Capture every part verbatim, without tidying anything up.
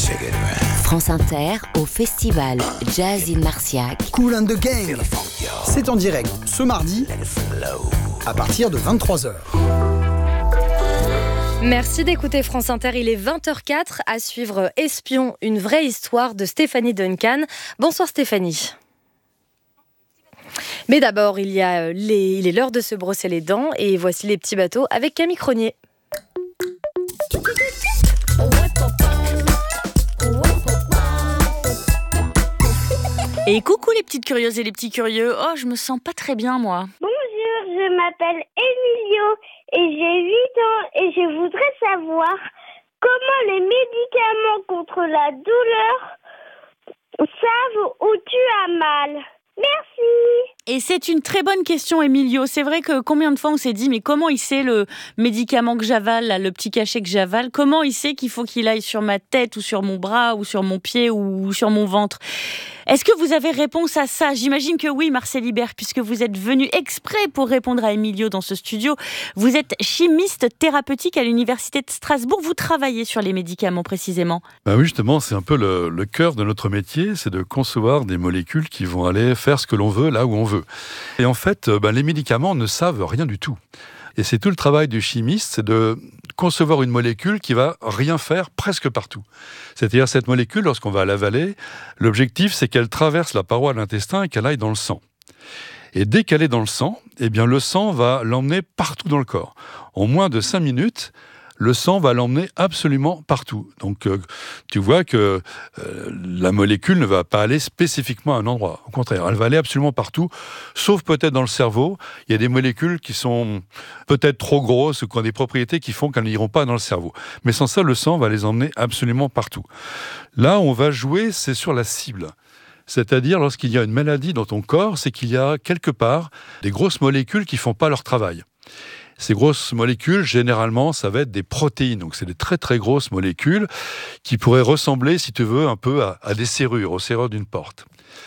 France Inter au festival Jazz in Marciac. Kool and the Gang. C'est en direct ce mardi à partir de vingt-trois heures. Merci d'écouter France Inter, il est vingt heures quatre, à suivre Espion, une vraie histoire de Stéphanie Duncan. Bonsoir Stéphanie. Mais d'abord, il, y a les... il est l'heure de se brosser les dents et voici les petits bateaux avec Camille Cronier. Et coucou les petites curieuses et les petits curieux. Oh, je me sens pas très bien moi. Bonjour, je m'appelle Emilio et j'ai huit ans et je voudrais savoir comment les médicaments contre la douleur savent où tu as mal. Merci. Et c'est une très bonne question, Emilio. C'est vrai que combien de fois on s'est dit, mais comment il sait le médicament que j'avale, là, le petit cachet que j'avale, comment il sait qu'il faut qu'il aille sur ma tête ou sur mon bras ou sur mon pied ou sur mon ventre? Est-ce que vous avez réponse à ça? J'imagine que oui, Marcel Ibert, puisque vous êtes venu exprès pour répondre à Emilio dans ce studio. Vous êtes chimiste thérapeutique à l'université de Strasbourg. Vous travaillez sur les médicaments précisément. Ben oui, justement, c'est un peu le, le cœur de notre métier, c'est de concevoir des molécules qui vont aller faire ce que l'on veut, là où on veut. Et en fait, ben, les médicaments ne savent rien du tout. Et c'est tout le travail du chimiste, c'est de concevoir une molécule qui va rien faire presque partout. C'est-à-dire cette molécule, lorsqu'on va l'avaler, l'objectif c'est qu'elle traverse la paroi de l'intestin et qu'elle aille dans le sang. Et dès qu'elle est dans le sang, eh bien le sang va l'emmener partout dans le corps. En moins de cinq minutes, le sang va l'emmener absolument partout. Donc, euh, tu vois que euh, la molécule ne va pas aller spécifiquement à un endroit. Au contraire, elle va aller absolument partout, sauf peut-être dans le cerveau. Il y a des molécules qui sont peut-être trop grosses ou qui ont des propriétés qui font qu'elles n'iront pas dans le cerveau. Mais sans ça, le sang va les emmener absolument partout. Là, on va jouer, c'est sur la cible. C'est-à-dire, lorsqu'il y a une maladie dans ton corps, c'est qu'il y a quelque part des grosses molécules qui ne font pas leur travail. Ces grosses molécules, généralement, ça va être des protéines. Donc, c'est des très, très grosses molécules qui pourraient ressembler, si tu veux, un peu à, à des serrures, aux serrures d'une porte.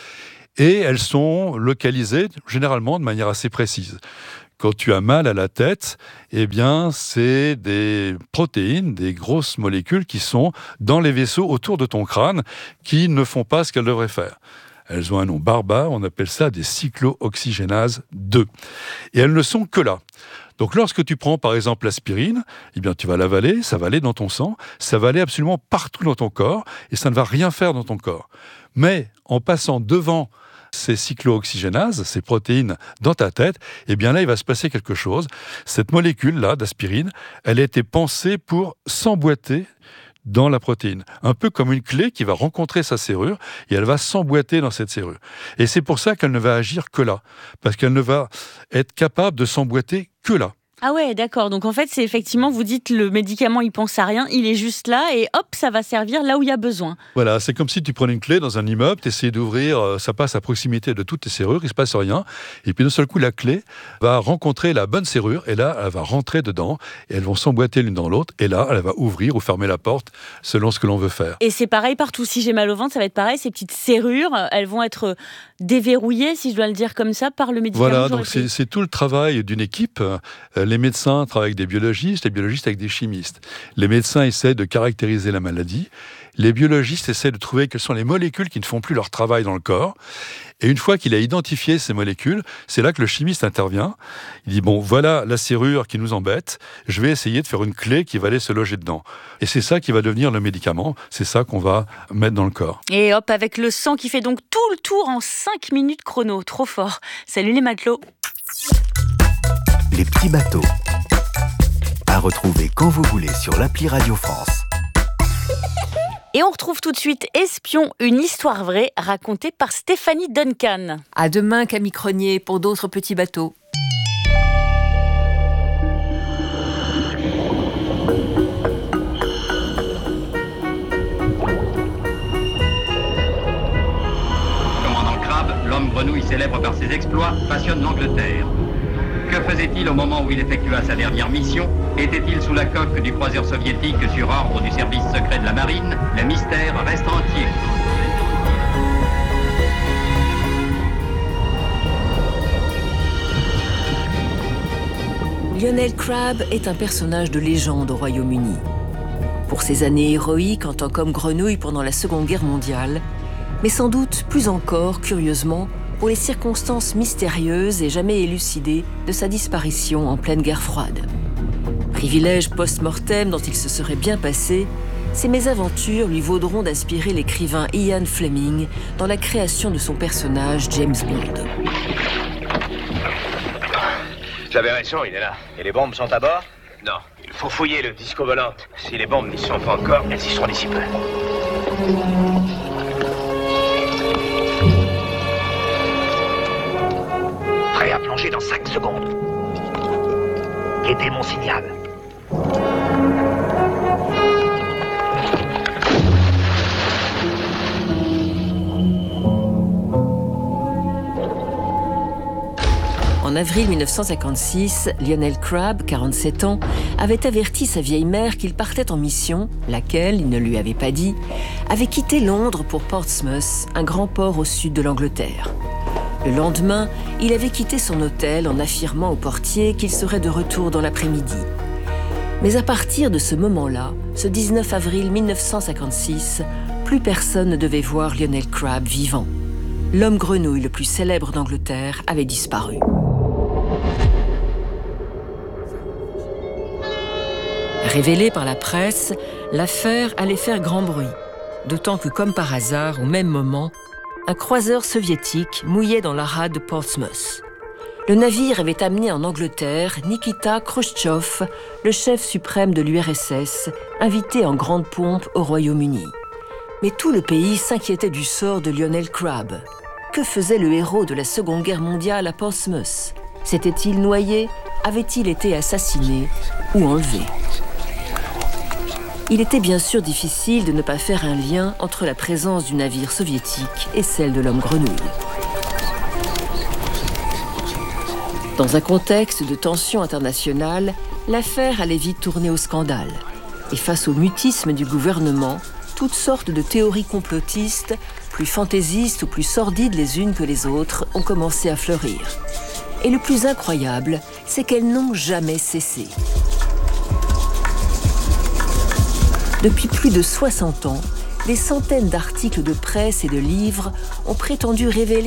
Et elles sont localisées, généralement, de manière assez précise. Quand tu as mal à la tête, eh bien, c'est des protéines, des grosses molécules qui sont dans les vaisseaux autour de ton crâne qui ne font pas ce qu'elles devraient faire. Elles ont un nom barbare, on appelle ça des cyclooxygénases deux. Et elles ne sont que là. Donc lorsque tu prends par exemple l'aspirine, eh bien tu vas l'avaler, ça va aller dans ton sang, ça va aller absolument partout dans ton corps et ça ne va rien faire dans ton corps. Mais en passant devant ces cyclooxygénases, ces protéines dans ta tête, eh bien là il va se passer quelque chose. Cette molécule-là d'aspirine, elle a été pensée pour s'emboîter dans la protéine. Un peu comme une clé qui va rencontrer sa serrure et elle va s'emboîter dans cette serrure. Et c'est pour ça qu'elle ne va agir que là. Parce qu'elle ne va être capable de s'emboîter que là. Ah ouais, d'accord. Donc en fait, c'est effectivement, vous dites, le médicament, il pense à rien, il est juste là et hop, ça va servir là où il y a besoin. Voilà, c'est comme si tu prenais une clé dans un immeuble, tu essayais d'ouvrir, ça passe à proximité de toutes tes serrures, il ne se passe rien. Et puis d'un seul coup, la clé va rencontrer la bonne serrure et là, elle va rentrer dedans et elles vont s'emboîter l'une dans l'autre. Et là, elle va ouvrir ou fermer la porte selon ce que l'on veut faire. Et c'est pareil partout. Si j'ai mal au ventre, ça va être pareil. Ces petites serrures, elles vont être déverrouillées, si je dois le dire comme ça, par le médicament. Voilà, donc c'est, c'est tout le travail d'une équipe. Les médecins travaillent avec des biologistes, les biologistes avec des chimistes. Les médecins essaient de caractériser la maladie. Les biologistes essaient de trouver quelles sont les molécules qui ne font plus leur travail dans le corps. Et une fois qu'il a identifié ces molécules, c'est là que le chimiste intervient. Il dit, bon, voilà la serrure qui nous embête, je vais essayer de faire une clé qui va aller se loger dedans. Et c'est ça qui va devenir le médicament, c'est ça qu'on va mettre dans le corps. Et hop, avec le sang qui fait donc tout le tour en cinq minutes chrono, trop fort. Salut les matelots. Les petits bateaux. À retrouver quand vous voulez sur l'appli Radio France. Et on retrouve tout de suite Espion, une histoire vraie racontée par Stéphanie Duncan. À demain, Camille Cronier, pour d'autres petits bateaux. Commandant Crabbe, l'homme grenouille célèbre par ses exploits, passionne l'Angleterre. Que faisait-il au moment où il effectua sa dernière mission? Était-il sous la coque du croiseur soviétique sur ordre du service secret de la marine? Le mystère reste entier. Lionel Crabbe est un personnage de légende au Royaume-Uni. Pour pour ses années héroïques en tant qu'homme grenouille pendant la Seconde Guerre mondiale, mais sans doute plus encore, curieusement, pour les circonstances mystérieuses et jamais élucidées de sa disparition en pleine guerre froide. Privilège post-mortem dont il se serait bien passé, ces mésaventures lui vaudront d'inspirer l'écrivain Ian Fleming dans la création de son personnage James Bond. J'avais raison, il est là. Et les bombes sont à bord? Non, il faut fouiller le disco volante. Si les bombes n'y sont pas encore, elles y seront d'ici peu. Prêt à plonger dans cinq secondes. Guettez mon signal. En avril mille neuf cent cinquante-six, Lionel Crabb, quarante-sept ans, avait averti sa vieille mère qu'il partait en mission, laquelle, il ne lui avait pas dit, avait quitté Londres pour Portsmouth, un grand port au sud de l'Angleterre. Le lendemain, il avait quitté son hôtel en affirmant au portier qu'il serait de retour dans l'après-midi. Mais à partir de ce moment-là, ce dix-neuf avril mille neuf cent cinquante-six, plus personne ne devait voir Lionel Crabb vivant. L'homme grenouille le plus célèbre d'Angleterre avait disparu. Révélée par la presse, l'affaire allait faire grand bruit, d'autant que, comme par hasard, au même moment, un croiseur soviétique mouillait dans la rade de Portsmouth. Le navire avait amené en Angleterre Nikita Khrouchtchev, le chef suprême de l'U R S S, invité en grande pompe au Royaume-Uni. Mais tout le pays s'inquiétait du sort de Lionel Crabb. Que faisait le héros de la Seconde Guerre mondiale à Portsmouth? S'était-il noyé? Avait-il été assassiné ou enlevé? Il était bien sûr difficile de ne pas faire un lien entre la présence du navire soviétique et celle de l'homme grenouille. Dans un contexte de tension internationale, l'affaire allait vite tourner au scandale. Et face au mutisme du gouvernement, toutes sortes de théories complotistes, plus fantaisistes ou plus sordides les unes que les autres, ont commencé à fleurir. Et le plus incroyable, c'est qu'elles n'ont jamais cessé. Depuis plus de soixante ans, des centaines d'articles de presse et de livres ont prétendu révéler